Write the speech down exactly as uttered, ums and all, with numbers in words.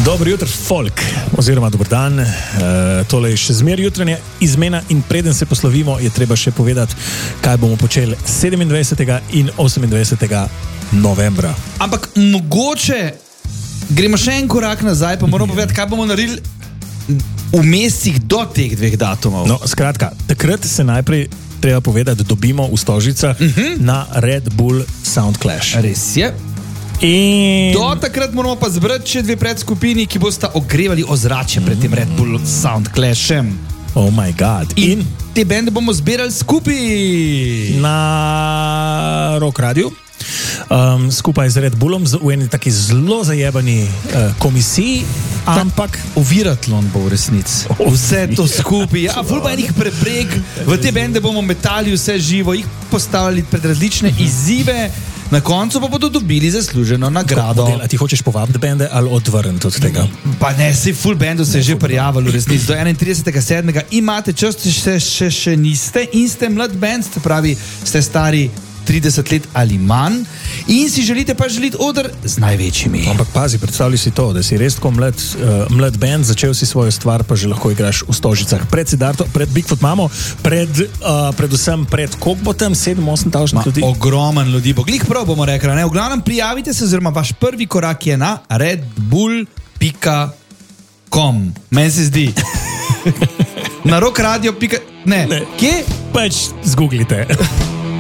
Dobro jutro, folk, oziroma dober dan. E, tole je še zmer jutranja izmena in preden se poslovimo, je treba še povedati, kaj bomo počeli sedemindvajsetega in osemindvajsetega novembra. Ampak mogoče gremo še en korak nazaj, pa moramo povedati, kaj bomo naredili v mesecih do teh dveh datumov. No, skratka, takrat se najprej treba povedati, da dobimo v Stožicah uh-huh. na Red Bull Sound Clash. Res je. In... Do takrat moramo pa zbrati še dve predskupini, ki bosta ogrevali ozračje pred tem Red Bull Sound Clashem. Oh my god. In, in te bende bomo zbirali skupaj na Rock Radio. Um, skupaj z Red Bullom v eni taki zelo zajebani uh, komisiji, ampak oviratlon bo v resnici. Vse to skupaj. Ja, ful pa enih preprek. V te bende bomo metali vse živo, jih postavili pred različne izzive. Na koncu pa bodo dobili zasluženo nagrado. A ti hočeš povabiti bende ali odvrniti od tega? Pa ne, si full bendu se je že prijavili v resnici. Do enaintridesetega sedmega imate čas, če še, še, še niste in ste mlad bend, se pravi, ste stari trideset let ali manj in si želite pa želiti oder z največjimi. Ampak pazi, predstavlji si to, da si res tako mlad, uh, mlad band, začel si svojo stvar, pa že lahko igraš v Stožicah. Pred Sidarto, pred Bigfoot mamo, pred, uh, predvsem pred Kokbotem, sedem osem tavžnih ljudi. Ogromen ljudi, bo glih prav bomo rekli, ne? V glavnem prijavite se, oziroma vaš prvi korak je na redbull pika com. Meni se zdi. Na rockradio. Ne. ne. Kje? Pač zgooglite.